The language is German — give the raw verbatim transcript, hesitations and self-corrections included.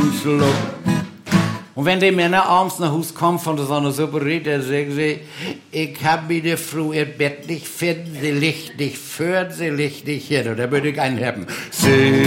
einen Schluck. Und wenn die Männer abends nach Hause kommen von so einer Suppe, dann sagen sie, ich hab mich die Frau ihr Bett nicht finden, sie liegt nicht für, sie liegt nicht hin. Und da würde ich einen haben. Sie